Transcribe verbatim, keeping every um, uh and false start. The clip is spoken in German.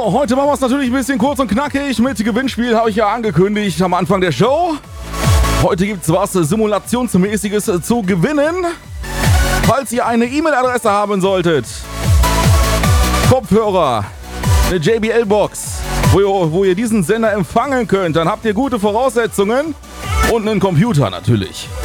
heute machen wir es natürlich ein bisschen kurz und knackig. Mit Gewinnspiel habe ich ja angekündigt am Anfang der Show. Heute gibt es was Simulationsmäßiges zu gewinnen. Falls ihr eine E-Mail-Adresse haben solltet, Kopfhörer, eine J B L-Box, wo ihr, wo ihr diesen Sender empfangen könnt, dann habt ihr gute Voraussetzungen und einen Computer natürlich.